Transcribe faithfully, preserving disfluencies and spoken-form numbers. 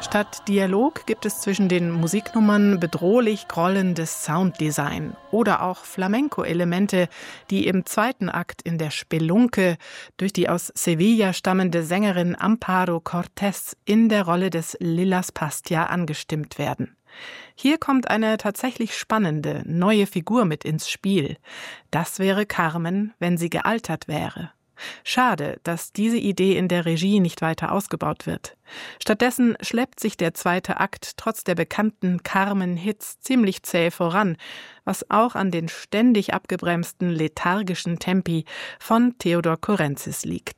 Statt Dialog gibt es zwischen den Musiknummern bedrohlich grollendes Sounddesign oder auch Flamenco-Elemente, die im zweiten Akt in der Spelunke durch die aus Sevilla stammende Sängerin Amparo Cortés in der Rolle des Lillas Pastia angestimmt werden. Hier kommt eine tatsächlich spannende, neue Figur mit ins Spiel. Das wäre Carmen, wenn sie gealtert wäre. Schade, dass diese Idee in der Regie nicht weiter ausgebaut wird. Stattdessen schleppt sich der zweite Akt trotz der bekannten Carmen-Hits ziemlich zäh voran, was auch an den ständig abgebremsten lethargischen Tempi von Theodor Korentzis liegt.